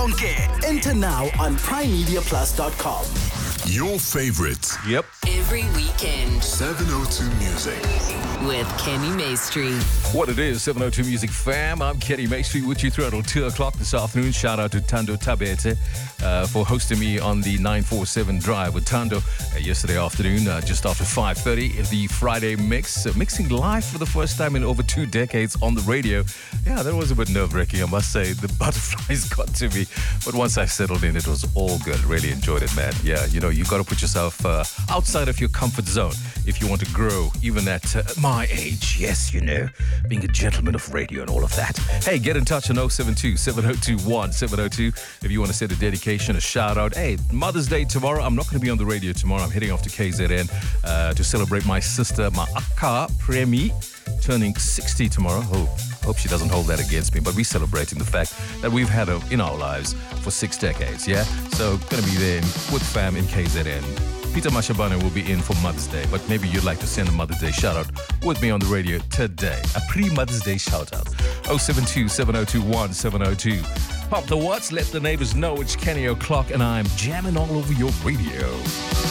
konke. Enter now on primemediaplus.com. Your favorites. Yep. Every weekend 702 Music. with Kenny Maestri. What it is, 702 Music fam. I'm Kenny Maestri with you throughout till 2 o'clock this afternoon. Shout out to Tando Tabete for hosting me on the 947 drive with Tando yesterday afternoon, just after 5:30. The Friday mix, mixing live for the first time in over 2 decades on the radio. Yeah, that was a bit nerve-wracking, I must say. The butterflies got to me. But once I settled in, it was all good. Really enjoyed it, man. Yeah, you know, you got to put yourself outside of your comfort zone if you want to grow, even at my age. Yes, you know, being a gentleman of radio and all of that. Hey, get in touch on 072-702-1702 if you want to send a dedication, a shout-out. Hey, Mother's Day tomorrow. I'm not going to be on the radio tomorrow. I'm heading off to KZN to celebrate my sister, my akka, Premi, turning 60 tomorrow. Hope she doesn't hold that against me, but we're celebrating the fact that we've had her in our lives for 6 decades, yeah? So, going to be there with fam in KZN. Peter Mashabane will be in for Mother's Day, but maybe you'd like to send a Mother's Day shout-out with me on the radio today. A pre-Mother's Day shout-out. 072-702-1702. Pop the what's, let the neighbors know it's Kenny O'Clock, and I'm jamming all over your radio.